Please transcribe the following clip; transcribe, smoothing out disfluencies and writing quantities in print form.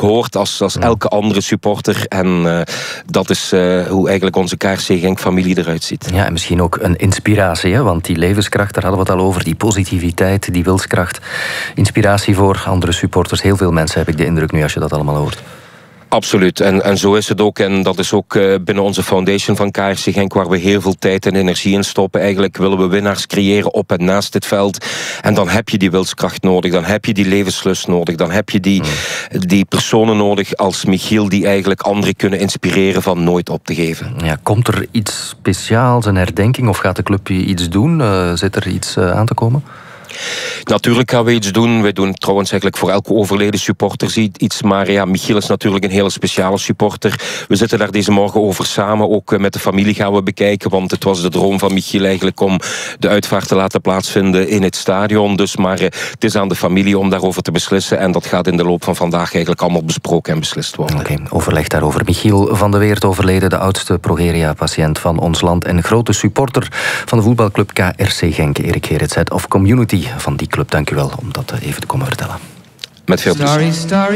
hoort als elke andere supporter. En dat is hoe eigenlijk onze KRC Genk-familie eruit ziet. Ja, en misschien ook een inspiratie, hè? Want die levenskracht, daar hadden we het al over, die positiviteit, die wilskracht. Inspiratie voor andere supporters. Heel veel mensen, heb ik de indruk nu, als je dat allemaal hoort. Absoluut. En zo is het ook. En dat is ook binnen onze foundation van KRC Genk, waar we heel veel tijd en energie in stoppen. Eigenlijk willen we winnaars creëren op en naast dit veld. En dan heb je die wilskracht nodig. Dan heb je die levenslust nodig. Dan heb je die personen nodig als Michiel, die eigenlijk anderen kunnen inspireren van nooit op te geven. Ja, komt er iets speciaals, een herdenking, of gaat de club iets doen? Zit er iets aan te komen? Natuurlijk gaan we iets doen. Wij doen trouwens eigenlijk voor elke overleden supporter iets. Maar ja, Michiel is natuurlijk een hele speciale supporter. We zitten daar deze morgen over samen. Ook met de familie gaan we bekijken. Want het was de droom van Michiel eigenlijk om de uitvaart te laten plaatsvinden in het stadion. Dus maar het is aan de familie om daarover te beslissen. En dat gaat in de loop van vandaag eigenlijk allemaal besproken en beslist worden. Oké, overleg daarover. Michiel van de Weert, overleden, de oudste progeria-patiënt van ons land en grote supporter van de voetbalclub KRC Genk. Erik Gerrits, Head of Community van die club. Dank u wel om dat even te komen vertellen. Met veel plezier.